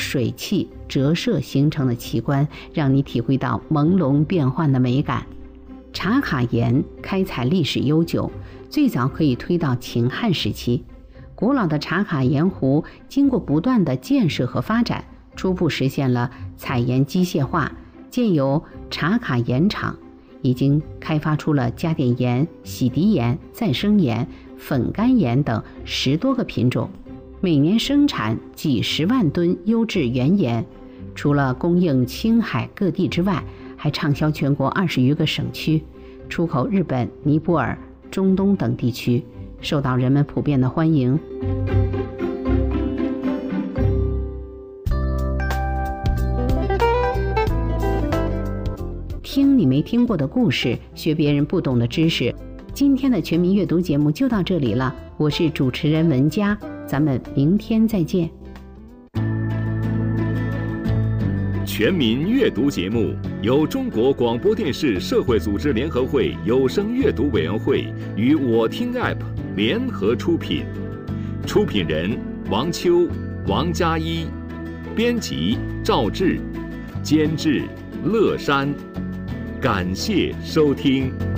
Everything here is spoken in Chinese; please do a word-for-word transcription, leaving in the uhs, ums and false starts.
水汽折射形成的奇观，让你体会到朦胧变幻的美感。茶卡盐开采历史悠久，最早可以推到秦汉时期。古老的茶卡盐湖经过不断的建设和发展，初步实现了采盐机械化，建有茶卡盐厂，已经开发出了加碘盐、洗涤盐、再生盐、粉干盐等十多个品种，每年生产几十万吨优质原盐。除了供应青海各地之外，还畅销全国二十余个省区，出口日本、尼泊尔、中东等地区，受到人们普遍的欢迎。听你没听过的故事，学别人不懂的知识。今天的全民阅读节目就到这里了，我是主持人文佳，咱们明天再见。 全民阅读节目由中国广播电视社会组织联合会有声阅读委员会与我听 App 联合出品，出品人王秋、王佳一，编辑赵志，监制乐山。感谢收听。